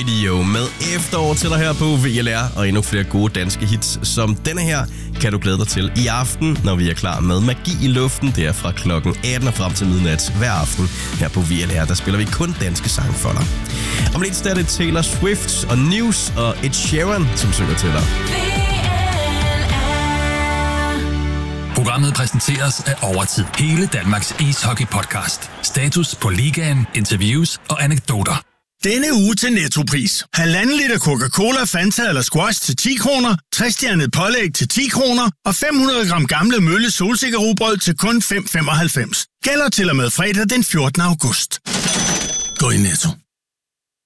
Radio med efterår til dig her på VLR, og endnu flere gode danske hits som denne her kan du glæde dig til i aften, når vi er klar med Magi i luften. Det er fra klokken 18 og frem til midnat hver aften her på VLR. Der spiller vi kun danske sange for dig. Om lidt er det Taylor Swift og News og Ed Sheeran, som synger til dig. Programmet præsenteres af Overtid. Hele Danmarks ishockey-podcast. Status på ligaen, interviews og anekdoter. Denne uge til Nettopris. 1,5 liter Coca-Cola, Fanta eller Squash til 10 kroner, 3-stjernet pålæg til 10 kroner og 500 gram gamle mølle solsikkerrugbrød til kun 5,95. Gælder til og med fredag den 14. august. Gå i Netto.